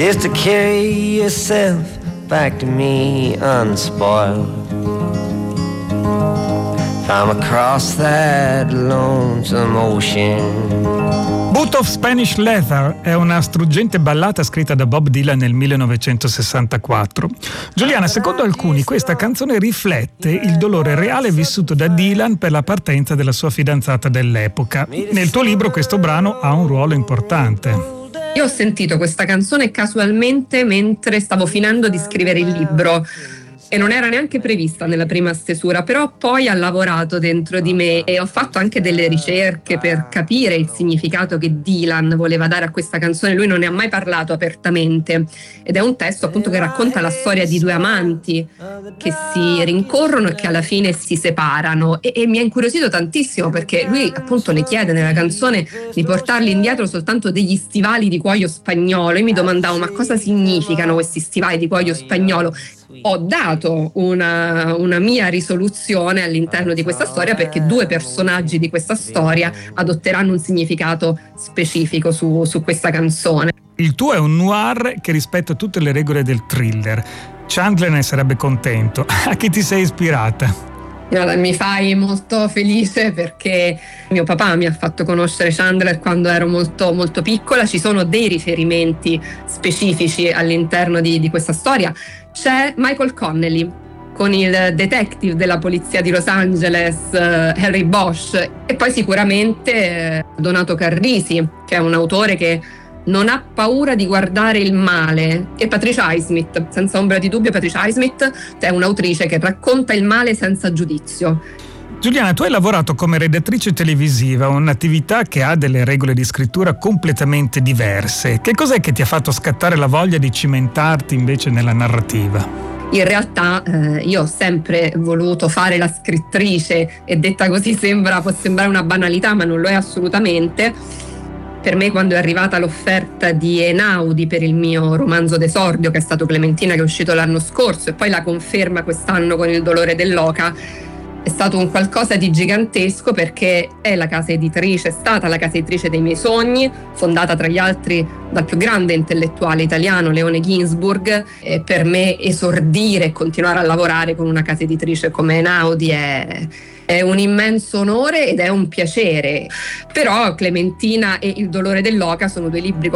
just to carry yourself back to me unspoiled. If I'm across that lonesome ocean. Boot of Spanish Leather è una struggente ballata scritta da Bob Dylan nel 1964. Giuliana, secondo alcuni questa canzone riflette il dolore reale vissuto da Dylan per la partenza della sua fidanzata dell'epoca. Nel tuo libro questo brano ha un ruolo importante. Io ho sentito questa canzone casualmente mentre stavo finendo di scrivere il libro e non era neanche prevista nella prima stesura, però poi ha lavorato dentro di me e ho fatto anche delle ricerche per capire il significato che Dylan voleva dare a questa canzone. Lui non ne ha mai parlato apertamente ed è un testo appunto che racconta la storia di due amanti che si rincorrono e che alla fine si separano e mi ha incuriosito tantissimo perché lui appunto le chiede nella canzone di portargli indietro soltanto degli stivali di cuoio spagnolo. Io mi domandavo ma cosa significano questi stivali di cuoio spagnolo. Ho dato una mia risoluzione all'interno di questa storia perché due personaggi di questa storia adotteranno un significato specifico su questa canzone. Il tuo è un noir che rispetta tutte le regole del thriller. Chandler ne sarebbe contento. A chi ti sei ispirata? Mi fai molto felice perché mio papà mi ha fatto conoscere Chandler quando ero molto, molto piccola. Ci sono dei riferimenti specifici all'interno di questa storia. C'è Michael Connelly con il detective della polizia di Los Angeles, Harry Bosch, e poi sicuramente Donato Carrisi, che è un autore che non ha paura di guardare il male, e Patricia Highsmith, senza ombra di dubbio. Patricia Highsmith è un'autrice che racconta il male senza giudizio. Giuliana, tu hai lavorato come redattrice televisiva, un'attività che ha delle regole di scrittura completamente diverse. Che cos'è che ti ha fatto scattare la voglia di cimentarti invece nella narrativa? In realtà io ho sempre voluto fare la scrittrice e detta così può sembrare una banalità, ma non lo è assolutamente. Per me, quando è arrivata l'offerta di Einaudi per il mio romanzo d'esordio, che è stato Clementina, che è uscito l'anno scorso, e poi la conferma quest'anno con Il dolore dell'oca, è stato un qualcosa di gigantesco perché è stata la casa editrice dei miei sogni, fondata tra gli altri dal più grande intellettuale italiano, Leone Ginsburg, e per me esordire e continuare a lavorare con una casa editrice come Einaudi è un immenso onore ed è un piacere. Però Clementina e Il dolore dell'oca sono due libri